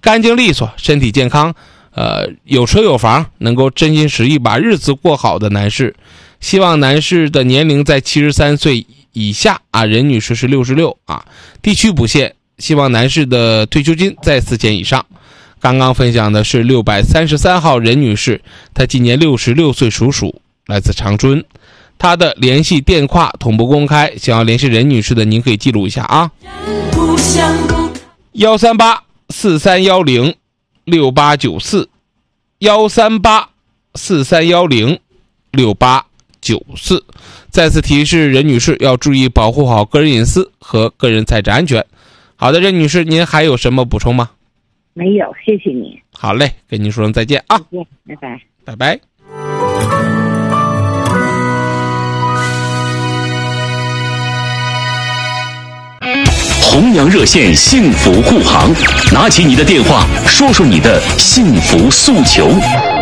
干净利索，身体健康，有车有房，能够真心实意把日子过好的男士。希望男士的年龄在73岁以下啊，任女士是66啊，地区不限。希望男士的退休金在4000以上。刚刚分享的是633号任女士，她今年66岁，属鼠，来自长春。她的联系电话同步公开，想要联系任女士的您可以记录一下啊，13843106894 13843106894。再次提示任女士要注意保护好个人隐私和个人财产安全。好的，任女士，您还有什么补充吗？ 没有，谢谢你。 好嘞，跟您说声再见啊！ 再见，拜拜， 拜拜。 弘扬热线幸福护航，拿起你的电话，说说你的幸福诉求。